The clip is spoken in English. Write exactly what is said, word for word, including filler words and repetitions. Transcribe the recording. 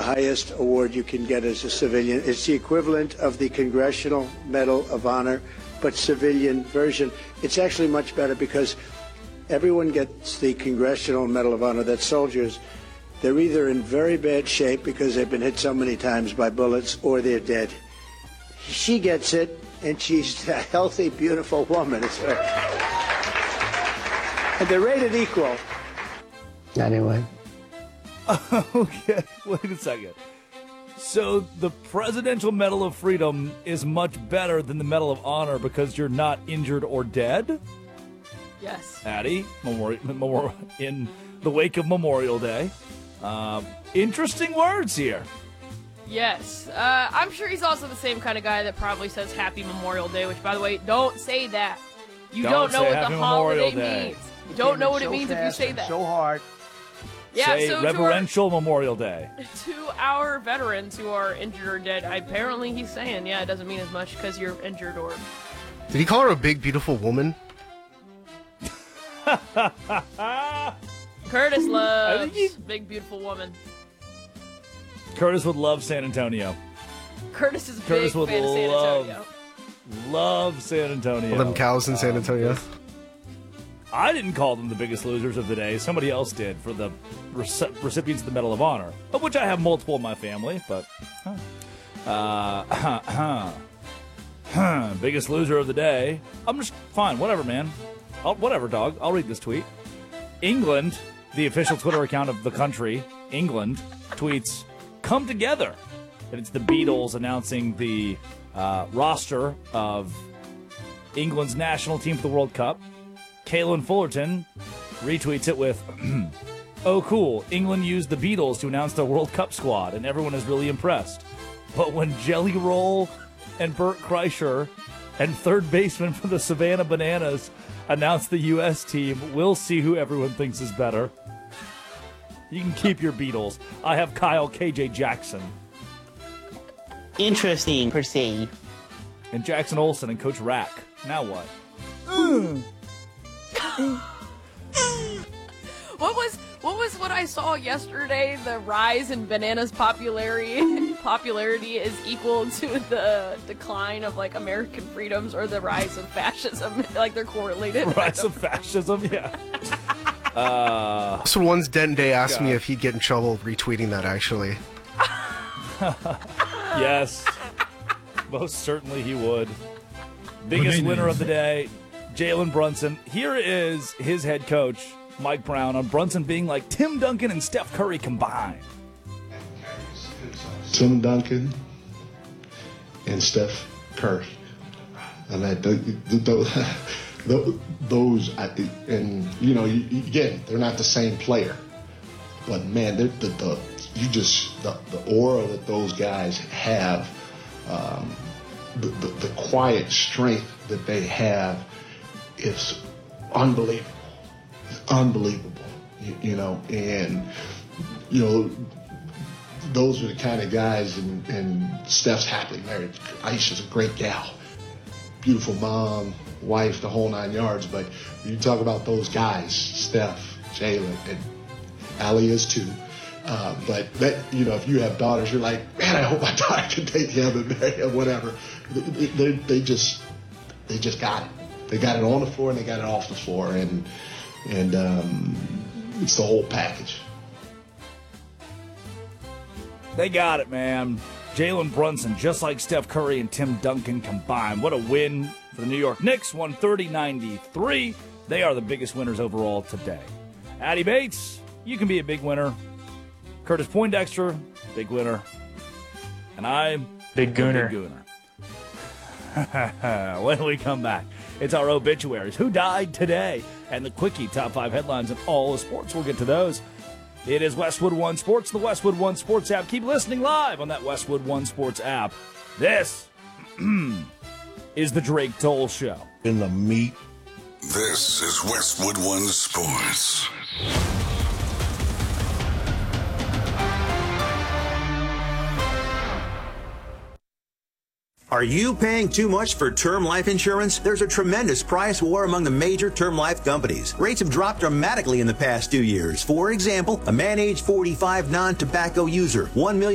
highest award you can get as a civilian. It's the equivalent of the Congressional Medal of Honor, but civilian version. It's actually much better because everyone gets the Congressional Medal of Honor. That's soldiers. They're either in very bad shape because they've been hit so many times by bullets, or they're dead. She gets it, and she's a healthy, beautiful woman. It's very... And they're rated equal. Anyway. Okay, wait a second. So the Presidential Medal of Freedom is much better than the Medal of Honor because you're not injured or dead? Yes. Addie, memorial, memorial, in the wake of Memorial Day. Uh, interesting words here. Yes. Uh, I'm sure he's also the same kind of guy that probably says Happy Memorial Day, which, by the way, don't say that. You don't, Don't know say what Happy the Memorial holiday Day. means. You don't know what so it means if you say that. So hard. Yeah, Say so Reverential Memorial Day. To our veterans who are injured or dead, apparently he's saying, yeah, it doesn't mean as much because you're injured or... Did he call her a big, beautiful woman? Curtis loves he- big, beautiful woman. Curtis would love San Antonio. Curtis is a Curtis big would fan of San love- Antonio. Love San Antonio. All them cows in San Antonio. I didn't call them the biggest losers of the day. Somebody else did for the rec- recipients of the Medal of Honor, of which I have multiple in my family, but... Huh. Uh, huh. Biggest loser of the day. I'm just fine. Whatever, man. I'll, whatever, dog. I'll read this tweet. England, the official Twitter account of the country, England, tweets, "Come together." And it's the Beatles announcing the uh, roster of England's national team for the World Cup. Kaylin Fullerton retweets it with, "Oh, cool. England used the Beatles to announce their World Cup squad, and everyone is really impressed. But when Jelly Roll and Bert Kreischer and third baseman for the Savannah Bananas announced the U S team, we'll see who everyone thinks is better." You can keep your Beatles. I have Kyle K J Jackson. Interesting, per se. And Jackson Olsen and Coach Rack. Now what? What was what was what I saw yesterday? The rise in Bananas' popularity popularity is equal to the decline of like American freedoms, or the rise of fascism. Like they're correlated. Rise of fascism, yeah. uh, So once Dente asked God. me if he'd get in trouble retweeting that, actually. Yes. Most certainly he would. Biggest winner of the day, Jalen Brunson. Here is his head coach, Mike Brown, on Brunson being like Tim Duncan and Steph Curry combined. Tim Duncan and Steph Curry. I mean, those, those and you know, again, they're not the same player, but man, they're the, the you just the, the aura that those guys have, um, the, the the quiet strength that they have is unbelievable. It's unbelievable, you, you know, and you know. Those are the kind of guys, and, and Steph's happily married. Aisha's a great gal, beautiful mom, wife, the whole nine yards. But you talk about those guys, Steph, Jalen, and Allie is too. Uh, but that, you know, if you have daughters, you're like, man, I hope my daughter can take him and marry him, whatever. They, they, they just, they just got it. They got it on the floor and they got it off the floor, and and um, it's the whole package. They got it, man. Jalen Brunson, just like Steph Curry and Tim Duncan combined. What a win for the New York Knicks, one thirty ninety-three. They are the biggest winners overall today. Addie Bates, you can be a big winner. Curtis Poindexter, big winner. And I'm Big gooner. Big gooner. When we come back, it's our obituaries. Who died today? And the quickie top five headlines in all of sports. We'll get to those. It is Westwood One Sports, the Westwood One Sports app. Keep listening live on that Westwood One Sports app. This is the Drake Toll Show. In the meat. This is Westwood One Sports. Are you paying too much for term life insurance? There's a tremendous price war among the major term life companies. Rates have dropped dramatically in the past two years. For example, a man age forty-five non-tobacco user, one million